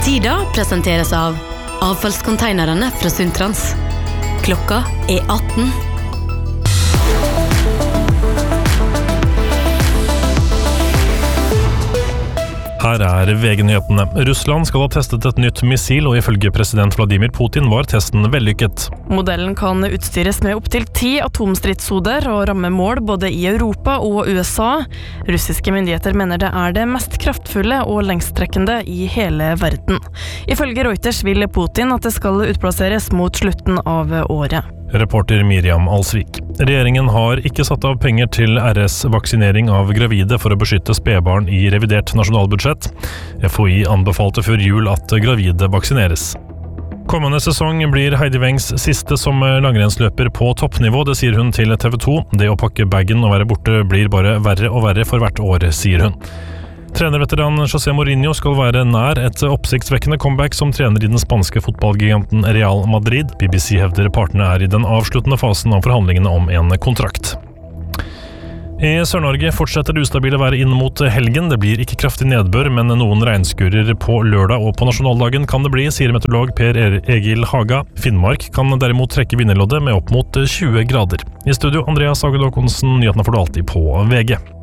Tida presenteres av avfallskonteinerne fra Sundtrans. Klokka 18. Her VG-nyhetene. Russland skal ha testet et nytt missil, og ifølge president Vladimir Putin var testen vellykket. Modellen kan utstyres med opp til 10 atomstridshoder og ramme mål både i Europa og USA. Russiske myndigheter mener det det mest kraftfulle og lengstrekkende i hele verden. Ifølge Reuters vil Putin at det skal utplasseres mot slutten av året. Reporter Miriam Alsvik. Regjeringen har ikke satt av penger til RS-vaksinering av gravide for å beskytte spedbarn i revidert nasjonalbudsjett. FHI anbefalte før jul at gravide vaksineres. Kommende sesong blir Heidi Wengs siste som langrennsløper på toppnivå, det sier hun til TV 2. Det å pakke bagen og være borte blir bare verre og verre for hvert år, sier hun. Trenerveteran José Mourinho skal være nær et oppsiktsvekkende comeback som trener i den spanske fotballgiganten Real Madrid. BBC hevder partene i den avsluttende fasen av forhandlingene om en kontrakt. I Sør-Norge fortsetter det ustabile været inn mot helgen. Det blir ikke kraftig nedbør, men noen regnskurer på lørdag og på nasjonaldagen kan det bli, sier meteorolog Per Egil Haga. Finnmark kan derimot trekke vinnerloddet med opp mot 20 grader. I studio, Andreas Agedåkonsen, nyhetene får du alltid på VG.